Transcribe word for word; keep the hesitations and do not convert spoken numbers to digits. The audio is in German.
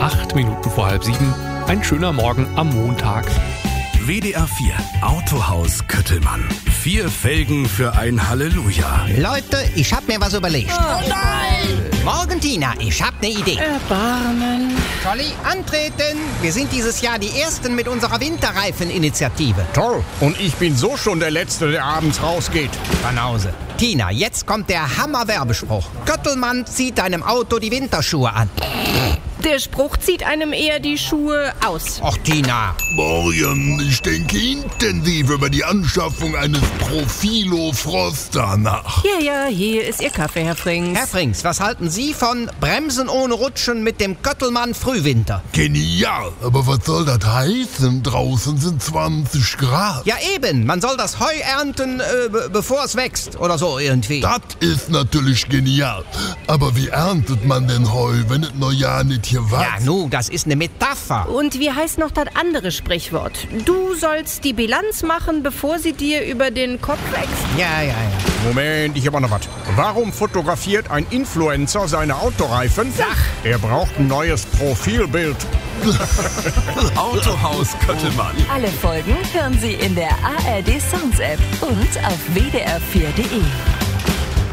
acht Minuten vor halb sieben. Ein schöner Morgen am Montag. W D R vier Autohaus Köttelmann. Vier Felgen für ein Halleluja. Leute, ich hab mir was überlegt. Oh nein! Morgen, Tina, ich hab ne Idee. Erbarmen. Jolly, antreten! Wir sind dieses Jahr die Ersten mit unserer Winterreifen-Initiative. Toll. Und ich bin so schon der Letzte, der abends rausgeht. Banause. Tina, jetzt kommt der Hammer-Werbespruch. Köttelmann zieht deinem Auto die Winterschuhe an. Der Spruch zieht einem eher die Schuhe aus. Och, Tina. Morgen, ich denke intensiv über die Anschaffung eines Profilo Froster nach. Ja, ja, hier ist Ihr Kaffee, Herr Frings. Herr Frings, was halten Sie von Bremsen ohne Rutschen mit dem Köttelmann Frühwinter? Genial, aber was soll das heißen? Draußen sind zwanzig Grad. Ja eben, man soll das Heu ernten, äh, be- bevor es wächst oder so irgendwie. Das ist natürlich genial. Aber wie erntet man denn Heu, wenn es noch ja nicht hier wächst? Ja, nu, das ist eine Metapher. Und wie heißt noch das andere Sprichwort? Du sollst die Bilanz machen, bevor sie dir über den Kopf wächst. Ja, ja, ja. Moment, ich hab auch noch was. Warum fotografiert ein Influencer seine Autoreifen? Sag. Er braucht ein neues Profilbild. Autohaus Köttelmann. Alle Folgen hören Sie in der A R D Sounds App und auf w d r vier punkt d e.